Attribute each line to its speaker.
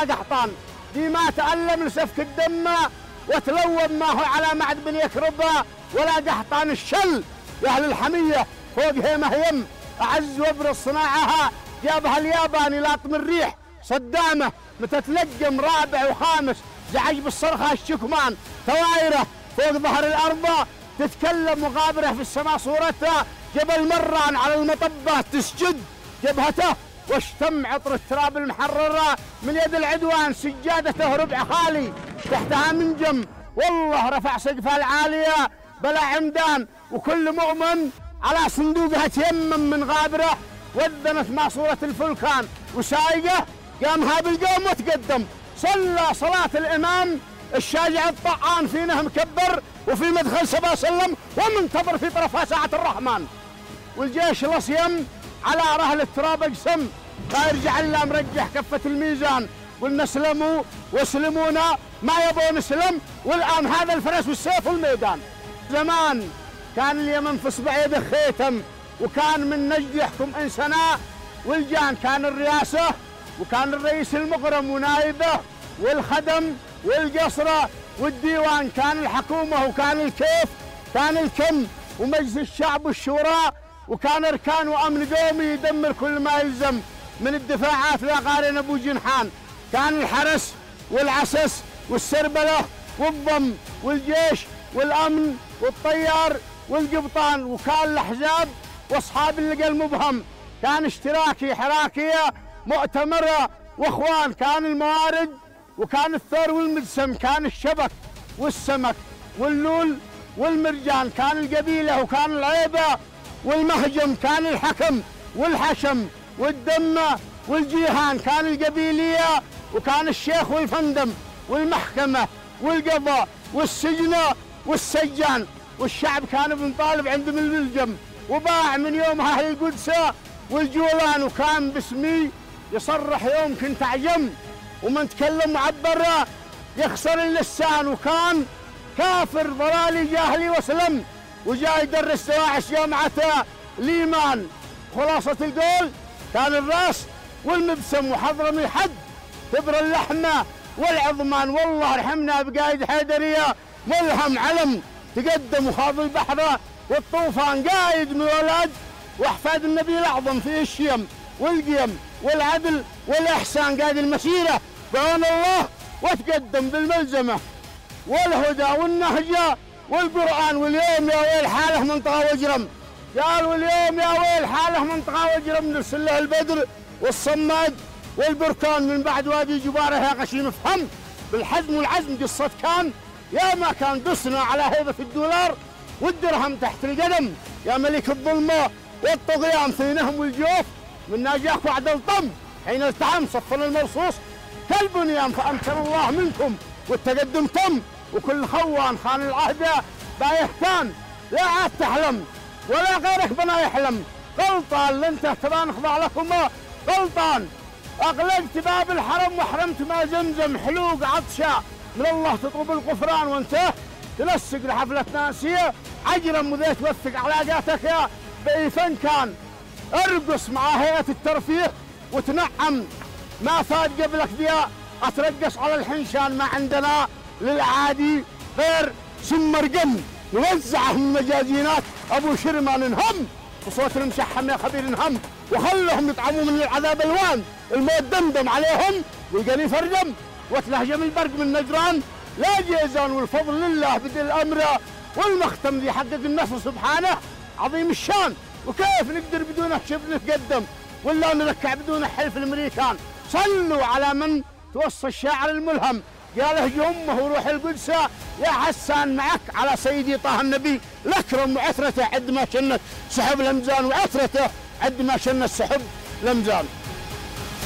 Speaker 1: قحطان، دي ما تألم لسفك الدم وتلوم ما هو على معد بن يكربه ولا قحطان الشل. يا أهل الحمية فوق هيمة يم أعز وابرز صناعها، جابها الياباني لاطم الريح صدامه متتلقم رابع وخامس، زعج بالصرخة الشكمان توايره فوق ظهر الأرض تتكلم مغابرة في السماء صورتها، جبل مران على المطبات تسجد جبهته واشتم عطر التراب المحررة من يد العدوان، سجادته ربع خالي تحتها منجم، والله رفع سقفها العالية بلا عمدان، وكل مؤمن على صندوقها تيمم من غابره، وذنت مع صورة الفلكان وسايقه قامها بالقوم وتقدم، صلى صلاة الإمام الشاجع الطعان فينا مكبر وفي مدخل سبا سلم ومنتظر في طرفها ساعة الرحمن، والجيش الأصيم على رهل التراب اقسم لا يرجع الا مرجح كفة الميزان، قلنا اسلموا واسلمونا ما يبون نسلم، والآن هذا الفرس والسيف والميدان. زمان كان اليمن في اصبع يده خيتم، وكان من نجد يحكم انسنا، والجان كان الرئاسة، وكان الرئيس المقرم ونائبه والخدم والقصرة، والديوان كان الحكومة، وكان الكيف كان الكم، ومجلس الشعب والشورى، وكان اركان وامن قومي يدمر كل ما يلزم من الدفاعات لا قارن ابو جنحان، كان الحرس والعسس والسربله والضم والجيش والامن والطيار والقبطان، وكان الاحزاب واصحاب اللقى المبهم، كان اشتراكي حراكيه مؤتمره واخوان، كان الموارد وكان الثور والمدسم، كان الشبك والسمك واللول والمرجان، كان القبيله وكان العيبه والمهجم، كان الحكم والحشم والدمه والجيهان، كان القبيليه وكان الشيخ والفندم والمحكمه والقضاء والسجن والسجان، والشعب كان ابن طالب عندهم الملجم، وباع من يومها اهل القدس والجولان، وكان باسمي يصرح يوم كنت اعجم ومن تكلم معبر يخسر اللسان، وكان كافر ضلالي جاهلي وسلم، وجاي يدرس دواعش جامعته الايمان. خلاصه القول كان الراس والمبسم وحضرمي حد كبر اللحمه والعظمان، والله رحمنا بقايد حيدريه ملهم علم تقدم وخاض البحر والطوفان، قايد من ولد واحفاد النبي الاعظم في الشيم والقيم والعدل والاحسان، قايد المسيره بعون الله وتقدم بالملزمه والهدى والنهجه والقرآن، واليوم يا ويل حاله منطقة وجرم، قال واليوم يا ويل حاله منطقة وجرم، نرسل له البدر والصماد والبركان من بعد وادي جباره يا غشيم، افهم بالحزم والعزم قصة كان يا ما كان دسنا على هيبة الدولار والدرهم تحت القدم، يا ملك الظلمة والطغيان فينهم والجوف، من ناجاك وعد الطم حين التحم صفنا المرصوص كالبنيان، فأمكن الله منكم والتقدم تم، وكل خوان خان العهد بايحتان لا عاد تحلم ولا غيرك بنا يحلم، غلطان لنته تبان اخضع لكم غلطان، اغلقت باب الحرم وحرمت ما زمزم، حلوق عطشة من الله تطلب الغفران، وانت تلصق لحفلة ناسية عجرا وذيت توثق علاقاتك يا باي فن كان، ارقص مع هيئة الترفيه وتنعم ما فات قبلك ضياء، اترقص على الحنشان ما عندنا للعادي غير سمر قم نوزعه من مجازينات ابو شرمان انهم، وصوت المشحم يا خبير انهم، وخلهم يطعموا من العذاب الوان، الموت دمدم عليهم والقني فرجم، وتلهجم البرق من نجران لا جيزان، والفضل لله بدء الامر والمختم ذي حقق النصر سبحانه عظيم الشان، وكيف نقدر بدونه شبر نتقدم ولا نركع بدون حلف الامريكان، صلوا على من توصى الشاعر الملهم قاله يمه وروح القدس يا حسان معك على سيدي طه النبي الاكرم، وعثرته عد ما شنت سحب الامزان، وعثرته عد ما شنت سحب الامزان.